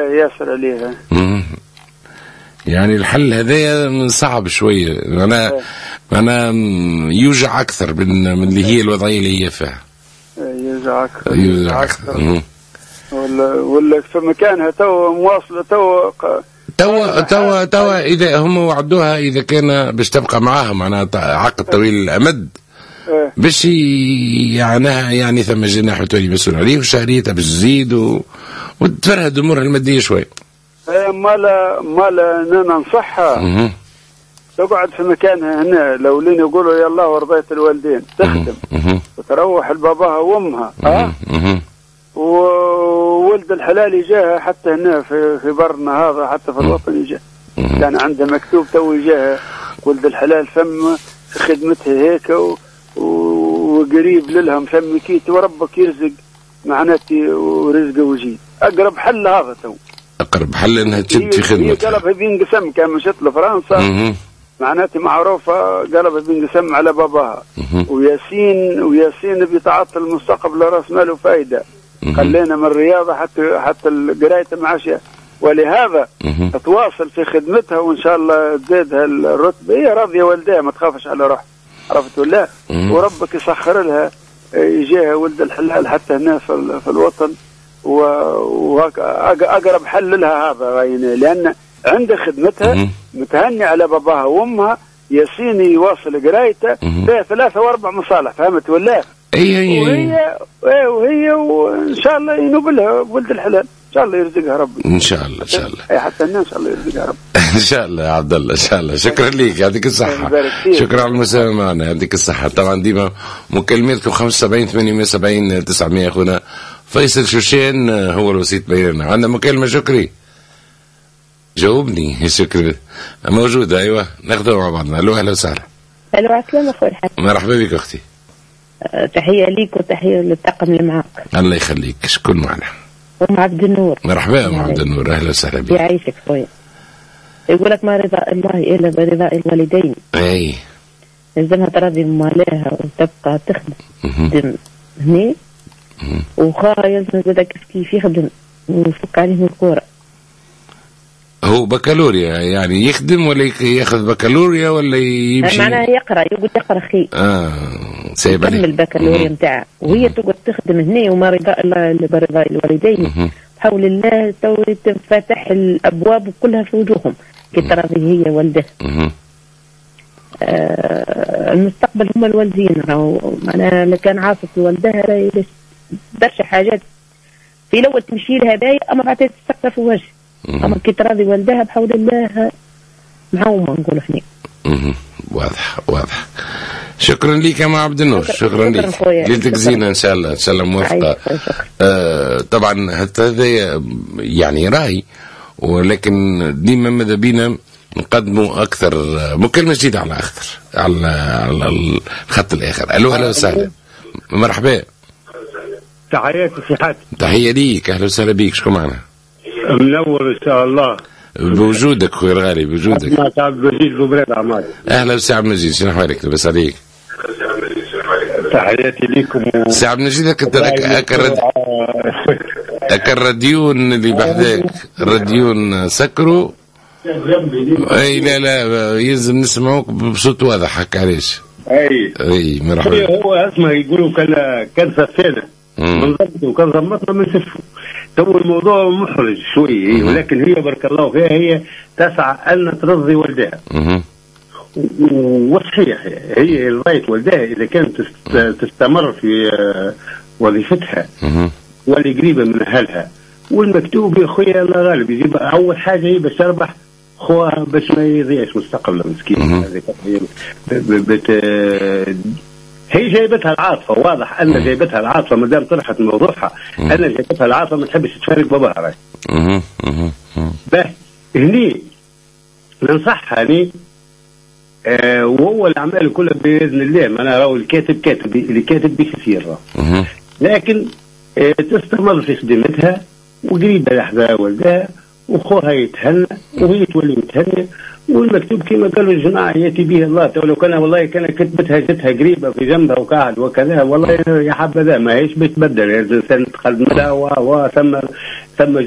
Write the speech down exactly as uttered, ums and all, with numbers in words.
ياسر عليها. يعني الحل هذا صعب شوية. أنا أنا يوجع أكثر من من اللي هي الوضعية اللي هي فيها. يوجع أكثر. يوجع أكثر. ولا ولا في مكانها تو مواصلة تو توا توا توا إذا هم وعدوها إذا كان باش تبقى معاهم معناتها عقد طويل الأمد باش يعني يعني ثم جناح تولي مسؤول عليه وشهريتها باش تزيد و... وتفرهد أمورها المادية شوي. مالا مالا ننصحها تقعد في مكانها هنا. لو لين يقولوا يلا ورضيت الوالدين تخدم وتروح لباباها وامها ها وولد الحلال يجاها حتى هنا في في برنا هذا حتى في الوطن يجاه. كان عنده مكتوب تو يجاها ولد الحلال ثم في خدمتها هيك وقريب للهم ثم كيت وربك يرزق معناتي ورزقه وجيد. اقرب حل هذا تو. اقرب حل انها تشد في خدمتها. قلبها بينقسم كان مشت لفرنسا معناتي معروفه قلبها بينقسم على باباها. وياسين وياسين بيتعطل المستقبل راس ماله فايده. خلينا من الرياضه حتى حتى قرايه المعاشيه. ولهذا تواصل في خدمتها وان شاء الله تزيدها الرتبه. هي راضيه والدها ما تخافش على روحها عرفت ولا. وربك يسخر لها يجيها ولد الحلال حتى هنا في الوطن. وأقرب حل لها هذا لأن عند خدمتها متهني على باباها وامها. ياسين يواصل قرايته فيها ثلاثة واربع مصالح فهمت ولا. اي وهي وهي وان شاء الله ينوب لها ولد الحلال ان شاء الله يرزقها ربي ان شاء الله ان شاء الله. اي حتى الناس ان شاء الله يرزقها ربي ان شاء الله يا عبد الله ان شاء الله. شكرا لك يعطيك الصحه. شكرا على المساهمه معنا يعطيك الصحه. طبعا ديما مكالمتكم خمسة وسبعين ثمانمائة وسبعين تسعمائة. اخونا فيصل شوشين هو الوسيط بيننا. عندنا مكالمه. شكري جاوبني. شكري موجوده. ايوه ناخذها مع بعضنا. الو اهلا وسهلا. الو عسلامة اخوي الحاج. مرحبا بك اختي. أه تحيه ليك وتحيه للطاقم اللي معك. الله يخليك. شكون معنا؟ ام عبد النور. مرحبا ام عبد النور اهلا وسهلا بك. يعيشك خويا. يقول لك ما رضا الله الا برضاء الوالدين. اي لازمها تراضي مالها وتبقى تخدم هني وخاها يلزم زاد كيف يخدم ويفك عليهم الكوره. هو بكالوريا يعني يخدم ولا ياخذ بكالوريا ولا يمشي؟ معناها يقرا يقعد يقرا خي. اه سايب عليه. يكمل البكالوريا نتاعه وهي تقعد تخدم هنا وما رضاء الله الا برضاء الوالدين. بحول الله تو تنفتح الابواب كلها في وجوههم كي تراضي هي والده. آه المستقبل هم الوالدين. راهو معناها كان عاصف والدها برشا حاجات في الاول تمشي لها باهي اما بعد تستقر في وجه. اما كي تراضي والدها بحول الله معومه نقول احنا. واضح واضح. شكرا لك يا ام عبد النور. شكرا لك. ليلتك زينه ان شاء الله ان شاء الله موفقه. آه طبعا هذا يعني راي ولكن ديما ماذا بينا نقدموا اكثر. مكالمه جديده على اكثر على على الخط الاخر. الو اهلا وسهلا. مرحبا. تحياتي في حد. تحيه ليك اهلا وسهلا بك. شكون معنا؟ منور ان شاء الله. بوجودك خويا الغالي بوجودك. مع عبد المجيد بوبريد عماد. اهلا وسهلا عبد المجيد. شنو احوالك؟ لاباس عليك؟ تحياتي لكم. سي عبد المجيد انت اكل الراديون اللي بحذاك الراديون سكروا. اي لا لا يلزم نسمعوك بصوت واضح. هكا علاش؟ اي اي مرحبا. هو اسمه يقولوا كان كان سفينه منضبط وكان ضمتنا من سفه. تو الموضوع محرج شوي ولكن هي بارك الله فيها هي تسعى ان ترضي والدها. وصحيح هي رضاية والدها اذا كانت تستمر في وظيفتها واللي قريبه من اهلها. والمكتوب يا خويا الله غالب يجيب اول حاجه هي باش تربح خوها باش ما يضيعش مستقبله مسكين. بت... هي جايبتها العاطفه. واضح ان جايبتها العاطفه ما دام طرحت موضوعها ان جايبتها العاطفه ما تحبش تفارق باباها. راهي باهي هني ننصحها هني. آه وهو الاعمال كلها باذن الله. ما انا راهو الكاتب كاتب اللي كاتب بكثير راه. لكن آه تستمر في خدمتها وقريبه لحظه والدها وخوها يتهنى وهي تولي متهنيه. والمكتوب كما قالوا الجماعه ياتي به الله. لو كان والله كان كتبتها جتها قريبه في جنبها وقاعد وكذا والله يا حبذا ما هيش بتبدل. الانسان تقدم لها وثم ثم